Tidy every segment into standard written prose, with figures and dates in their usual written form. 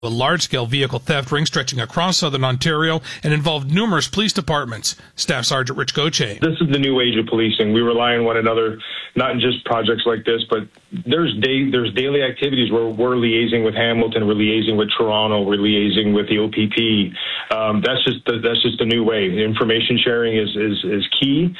A large-scale vehicle theft ring stretching across southern Ontario and involved numerous police departments. Staff Sergeant Rich Gauthier. This is the new age of policing. We rely on one another, not in just projects like this, but there's daily activities where we're liaising with Hamilton, we're liaising with Toronto, we're liaising with the OPP. That's just the new way. The information sharing is key,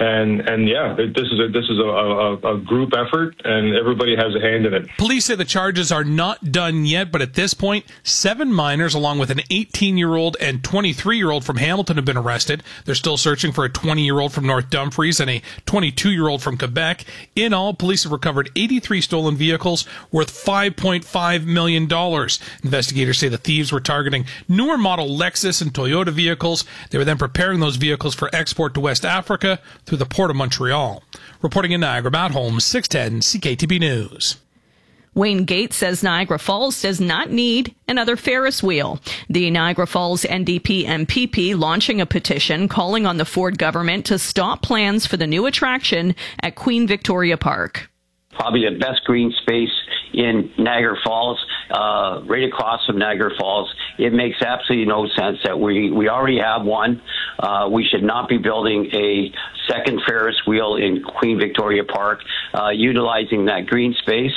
and yeah, this is a group effort, and everybody has a hand in it. Police say the charges are not done yet, but at this point, 7 minors, along with an 18-year-old and 23-year-old from Hamilton, have been arrested. They're still searching for a 20-year-old from North Dumfries and a 22-year-old from Quebec. In all, police have recovered 83 stolen vehicles worth $5.5 million. Investigators say the thieves were targeting newer model Lexus and Toyota vehicles. They were then preparing those vehicles for export to West Africa through the Port of Montreal. Reporting in Niagara, Matt Holmes, 610 CKTB News. Wayne Gates says Niagara Falls does not need another Ferris wheel. The Niagara Falls NDP MPP launching a petition calling on the Ford government to stop plans for the new attraction at Queen Victoria Park. Probably the best green space in Niagara Falls, right across from Niagara Falls. It makes absolutely no sense that we already have one. We should not be building a second Ferris wheel in Queen Victoria Park, utilizing that green space.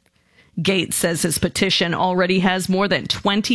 Gates says his petition already has more than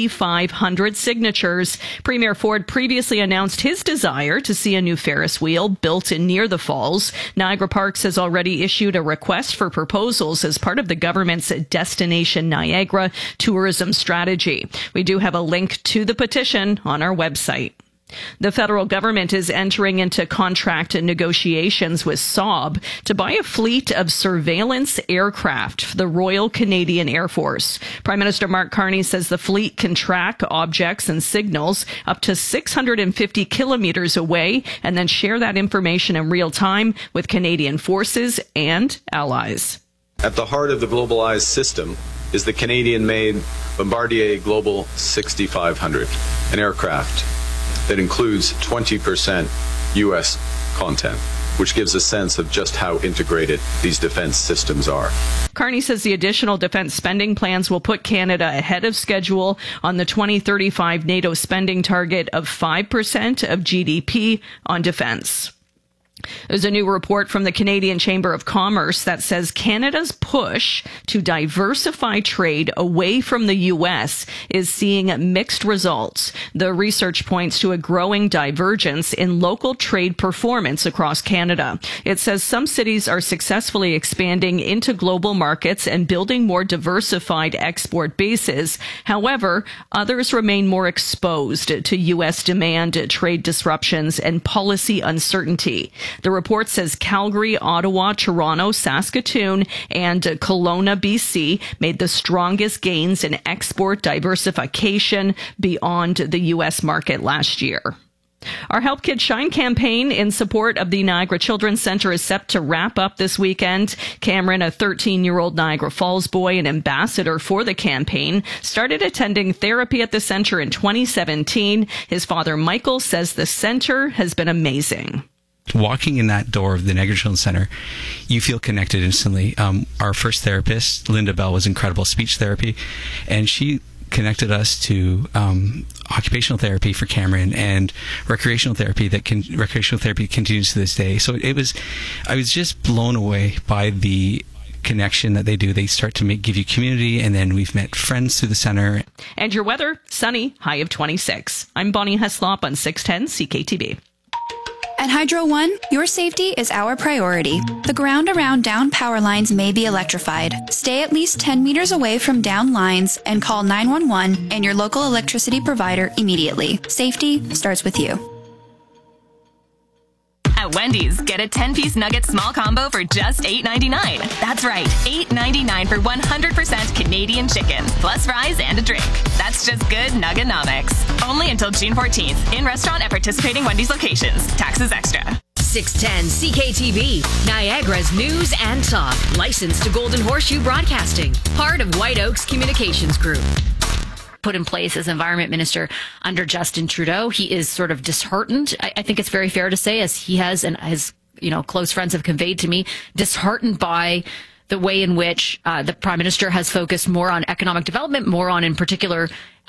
2,500 signatures. Premier Ford previously announced his desire to see a new Ferris wheel built in near the falls. Niagara Parks has already issued a request for proposals as part of the government's Destination Niagara tourism strategy. We do have a link to the petition on our website. The federal government is entering into contract negotiations with Saab to buy a fleet of surveillance aircraft for the Royal Canadian Air Force. Prime Minister Mark Carney says the fleet can track objects and signals up to 650 kilometers away and then share that information in real time with Canadian forces and allies. At the heart of the globalized system is the Canadian-made Bombardier Global 6500, an aircraft that includes 20% U.S. content, which gives a sense of just how integrated these defense systems are. Carney says the additional defense spending plans will put Canada ahead of schedule on the 2035 NATO spending target of 5% of GDP on defense. There's a new report from the Canadian Chamber of Commerce that says Canada's push to diversify trade away from the U.S. is seeing mixed results. The research points to a growing divergence in local trade performance across Canada. It says some cities are successfully expanding into global markets and building more diversified export bases. However, others remain more exposed to U.S. demand, trade disruptions, and policy uncertainty. The report says Calgary, Ottawa, Toronto, Saskatoon, and Kelowna, BC made the strongest gains in export diversification beyond the U.S. market last year. Our Help Kids Shine campaign in support of the Niagara Children's Centre is set to wrap up this weekend. Cameron, a 13-year-old Niagara Falls boy and ambassador for the campaign, started attending therapy at the centre in 2017. His father, Michael, says the centre has been amazing. Walking in that door of the Niagara Children's Centre, you feel connected instantly. Our first therapist, Linda Bell, was incredible, speech therapy, and she connected us to occupational therapy for Cameron and recreational therapy continues to this day. So I was just blown away by the connection that they do. They start to give you community, and then we've met friends through the center. And your weather, sunny, high of 26. I'm Bonnie Heslop on 610 CKTB. At Hydro One, your safety is our priority. The ground around down power lines may be electrified. Stay at least 10 meters away from down lines and call 911 and your local electricity provider immediately. Safety starts with you. At Wendy's, get a 10-piece nugget small combo for just $8.99. That's right, $8.99 for 100% Canadian chicken, plus fries and a drink. That's just good Nuggenomics. Only until June 14th. In restaurant at participating Wendy's locations. Taxes extra. 610 CKTB, Niagara's news and talk. Licensed to Golden Horseshoe Broadcasting. Part of White Oaks Communications Group. Put in place as environment minister under Justin Trudeau. He is sort of disheartened. I think it's very fair to say, as he has and his close friends have conveyed to me, disheartened by the way in which the Prime Minister has focused more on economic development, more on, in particular,